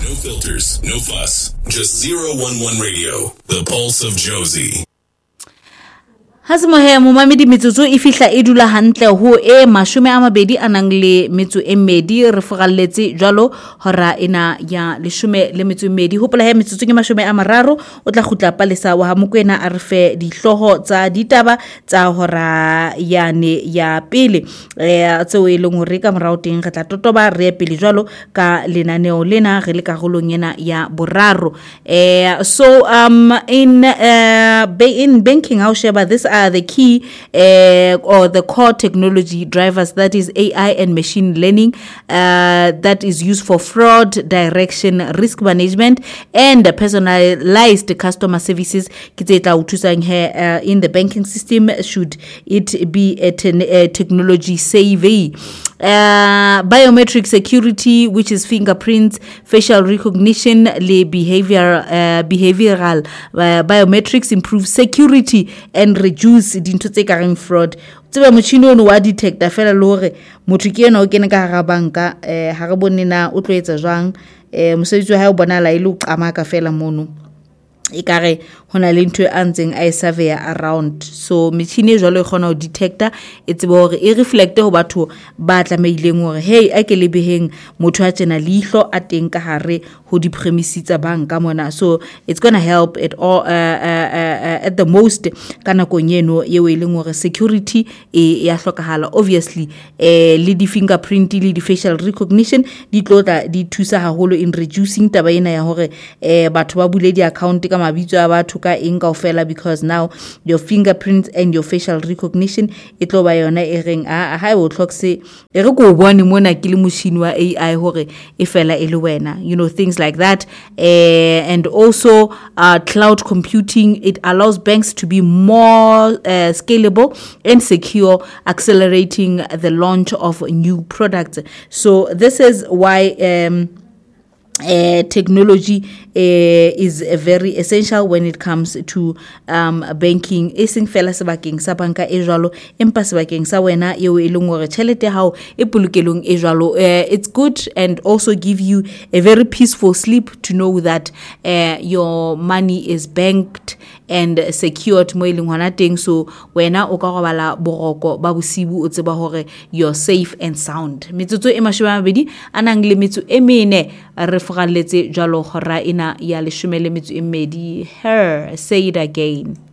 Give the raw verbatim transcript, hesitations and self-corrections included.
No filters, no fuss, just zero one one radio, the pulse of Jozi. Hasimohe momamedi metsotso e fihla e dula hantle ho e mashome a mabedi a nang le metso e mmedi re fogalletse jwalo hora ena ya leshome le metso e mmedi hopola he metsotso ke mashome a mararo o tla khutla palesa wa Mokoena a re fe dihloho tsa ditaba tsa hora yane ya pele eh tseo e leng hore ka morao teng re tla totoba re pele jwalo ka lenaneo lena re le karolong ena ya boraro eh so um in uh, in banking how sheba this are the key uh, or the core technology drivers, that is A I and machine learning, uh, that is used for fraud direction, risk management, and personalized customer services. Uh, in the banking system, should it be a, ten- a technology savvy? Uh, biometric security, which is fingerprints, facial recognition, le behavior, uh, behavioral uh, biometrics improve security and reduce dintho tse kareng fraud. Tseba motšhini ono wa detector fela le hore motho ke ena o kene ka hara banka eh ha re bone na o tlo etsa jwang eh mosebetsi wa hae o bona la ile o qama ka fela mono e kare hona le ntwe a ntseng a survey around, so metšhini e jwalo e kgona ho detector e tsebe hore e reflecte ho batho ba tlameileng hore hey a ke le beheng motho a tsena leihlo a teng ka hare ho di premises tsa banka mona, so it's going to help at all uh, uh, uh, at the most kana konyeno ye we leng hore security e ya hlokahala obviously eh le di fingerprint le di facial recognition di tlotla di thusa haholo in reducing taba ena ya hore eh batho ba bule di account ka mabitso a batho ka eng kaofela, because now your fingerprints and your facial recognition e tlo ba yona e reng a ha o tlhokse e re go bone mona ke le motšhini wa A I hore e fela e le wena, you know, things like that. Uh, and also uh, cloud computing, it allows banks to be more uh, scalable and secure, accelerating the launch of new products. So this is why um Uh, technology uh, is uh, very essential when it comes to um, banking. Eseng fela sebakeng sa banka e jwalo empa sebakeng sa wena eo e leng hore tšhelete ya hao e polokelong e jwalo. Uh, it's good and also give you a very peaceful sleep to know that uh, your money is banked and secured mo ileng hona teng, so wena o ka robala boroko ba bosibu o tseba hore you're safe and sound. Metsotso e mashome a mabedi anang le metso e mene re fogalletse jalo hora ina ya leshome le metso e mmedi. Her, say it again.